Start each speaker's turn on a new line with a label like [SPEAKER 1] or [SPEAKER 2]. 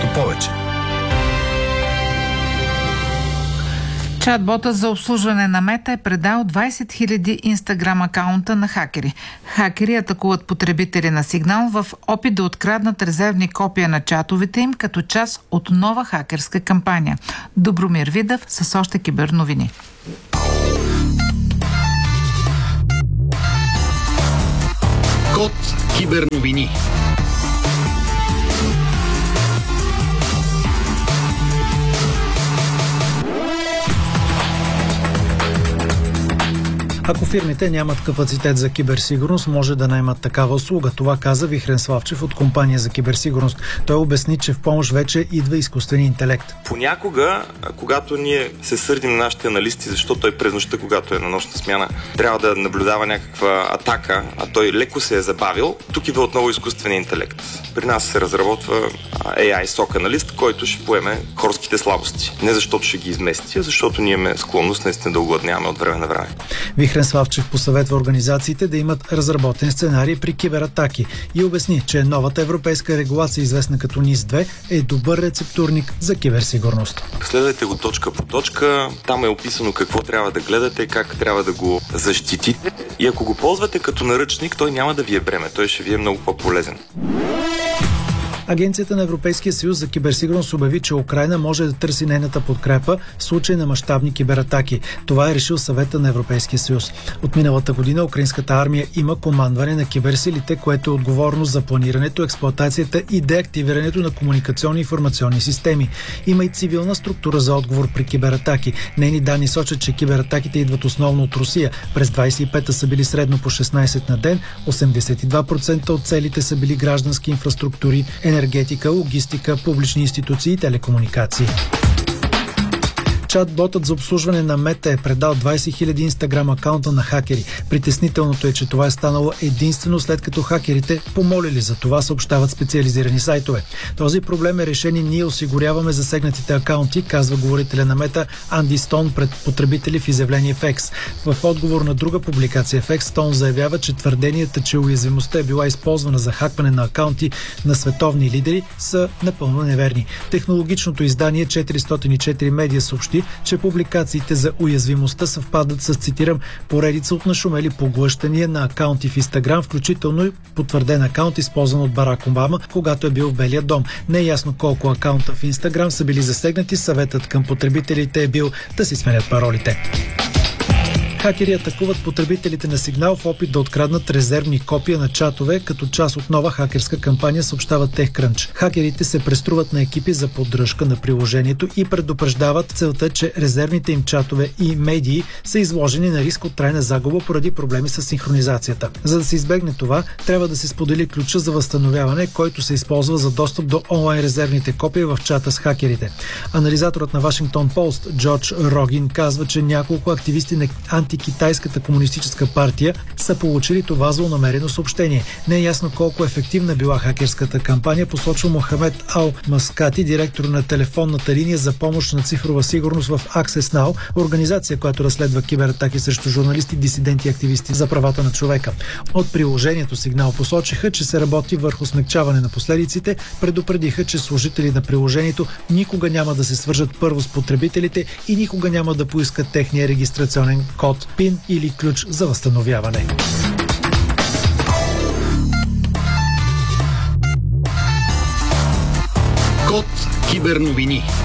[SPEAKER 1] нещо повече.
[SPEAKER 2] Чат-бота за обслужване на Мета е предал 20 000 Инстаграм акаунта на хакери. Хакери атакуват потребители на Сигнал в опит да откраднат резервни копия на чатовете им като част от нова хакерска кампания. Добромир Видев с още киберновини.
[SPEAKER 1] Код киберновини.
[SPEAKER 3] Ако фирмите нямат капацитет за киберсигурност, може да наемат такава услуга. Това каза Вихрен Славчев от компания за киберсигурност. Той обясни, че в помощ вече идва изкуствен интелект.
[SPEAKER 4] Понякога, когато ние се сърдим на нашите аналисти, защото той през нощта, когато е на нощна смяна, трябва да наблюдава някаква атака, а той леко се е забавил, тук идва отново изкуствен интелект. При нас се разработва AI SOC аналист, който ще поеме хорските слабости. Не защото ще ги измести, а защото ние имаме склонност наистина да огладняваме от време на време.
[SPEAKER 3] Вихрен Славчев посъветва организациите да имат разработен сценарий при кибератаки и обясни, че новата европейска регулация, известна като НИС-2, е добър рецептурник за киберсигурност.
[SPEAKER 4] Следвайте го точка по точка, там е описано какво трябва да гледате, как трябва да го защитите и ако го ползвате като наръчник, той няма да ви е бреме, той ще ви е много по-полезен.
[SPEAKER 3] Агенцията на Европейския съюз за киберсигурност обяви, че Украйна може да търси нейната подкрепа в случай на мащабни кибератаки. Това е решил Съвета на Европейския съюз. От миналата година украинската армия има командване на киберсилите, което е отговорно за планирането, експлоатацията и деактивирането на комуникационни и информационни системи. Има и цивилна структура за отговор при кибератаки. Нейни данни сочат, че кибератаките идват основно от Русия. През 25-та са били средно по 16 на ден, 82% от целите са били граждански инфраструктури, енергетика, логистика, публични институции и телекомуникации. Чат-ботът за обслужване на Мета е предал 20 000 Инстаграм акаунта на хакери. Притеснителното е, че това е станало единствено след като хакерите помолили за това, съобщават специализирани сайтове. Този проблем е решен и ние осигуряваме засегнатите акаунти, казва говорителя на Мета Анди Стоун пред потребители в изявление в X. В отговор на друга публикация в X, Стоун заявява, че твърденията, че уязвимостта е била използвана за хакване на акаунти на световни лидери, са напълно неверни. Технологичното издание 404 медия съобщи, че публикациите за уязвимостта съвпадат с, цитирам, поредица от нашумели поглъщания на акаунти в Инстаграм, включително и потвърден акаунт, използван от Барак Обама, когато е бил в Белия дом. Не е ясно колко акаунта в Инстаграм са били засегнати. Съветът към потребителите е бил да си сменят паролите. Хакери атакуват потребителите на Сигнал в опит да откраднат резервни копия на чатове като част от нова хакерска кампания, съобщава TechCrunch. Хакерите се преструват на екипи за поддръжка на приложението и предупреждават целта, че резервните им чатове и медии са изложени на риск от трайна загуба поради проблеми с синхронизацията. За да се избегне това, трябва да се сподели ключа за възстановяване, който се използва за достъп до онлайн резервните копия в чата с хакерите. Анализаторът на Вашингтон Пост Джордж Рогин казва, че няколко активисти на антикитайската комунистическа партия са получили това злонамерено съобщение. Не е ясно колко ефективна била хакерската кампания, посочва Мохамед Ал Маскати, директор на телефонната линия за помощ на цифрова сигурност в Access Now, организация, която разследва кибератаки срещу журналисти, дисиденти и активисти за правата на човека. От приложението Сигнал посочиха, че се работи върху смекчаване на последиците, предупредиха, че служители на приложението никога няма да се свържат първо с потребителите и никога няма да поискат техния регистрационен код, пин или ключ за възстановяване.
[SPEAKER 1] Код киберновини.